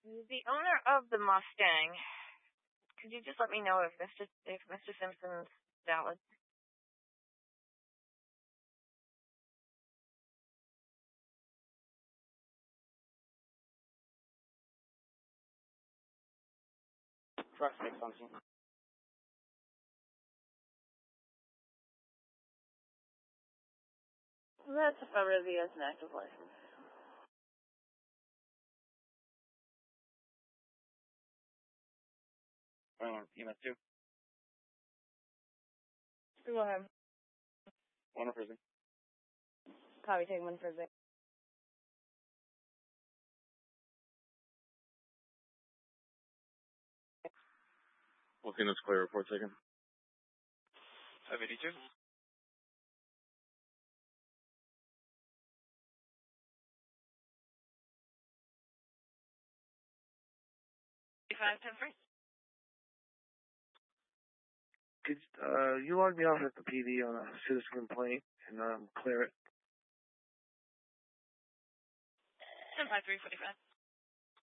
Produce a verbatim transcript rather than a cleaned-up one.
The owner of the Mustang, could you just let me know if Mister if Mister Simpson's valid? Truck six on scene. That's affirmative. He has an active license. Um, E M S two. Go ahead. One on prison. Copy, take one for Vic. We'll see this clear report taken. five eighty-two. five ten three. Could uh, you log me off at the P D on a citizen complaint and um, clear it? ten five three forty five.